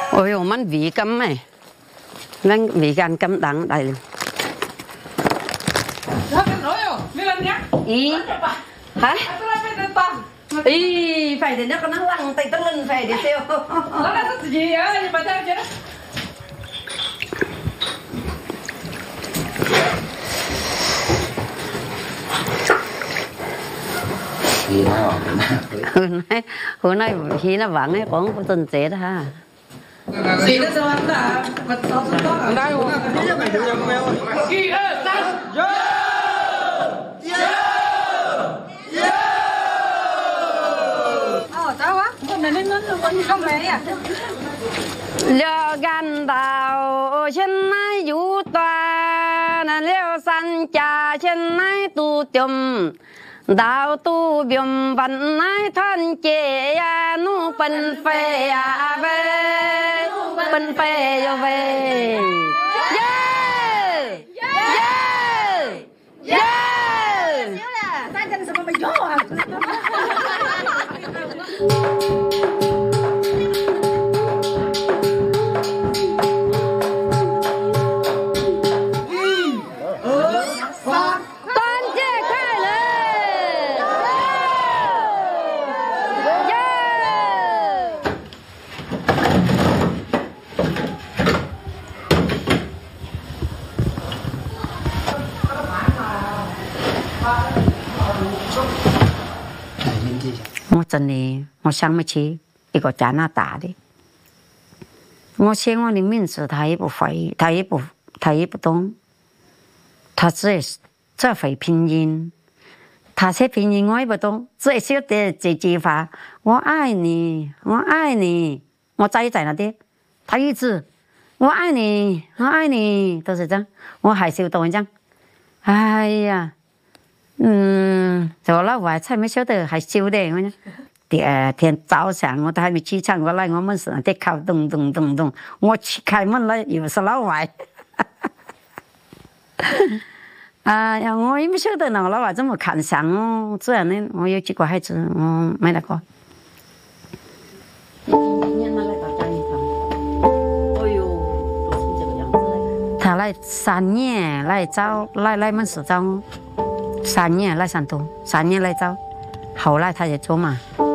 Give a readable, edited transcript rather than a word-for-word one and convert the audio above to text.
哎呦，蛮味甘诶，咱味甘甘人来。咦？哈？咦，快点，那个那浪得得人快点些。那是自己啊，你把它觉得。hôm nay khi nó vắng ấy cũng có tuần chế đó ha. Gì nó cho anh là vật to ở đây không? Kỳ ơi, tăng. Tao á, hôm nay nó không mấy à? Lừa gan đào trên này du toa, là leo san trà trên này tu tiệm. Đào tu biếm văn nái thân chế ya nu bần phê ya về bần phê yo về yeah yeah yeah Xíu là ta chân sao mà mày vô à? 我真的，我想不起一个加拿大的。我写我的名字，他也不会，他也不懂，他只会拼音，他写拼音我也不懂，只晓得这句话：我爱你，我爱你，我在那里，他一直我爱你，我爱你，都是这样，我还是懂这样。哎呀。我老外才没晓得还修的，我第二天早上我都还没起床，我来我们是在敲咚咚咚咚，我去开门了，又是老外。哎呀，我也没晓得那个老外怎么看上我，这样的我有几个孩子，我没那个。他来3年来找来门市找我。3年来山东，3年来找，后来他就走嘛。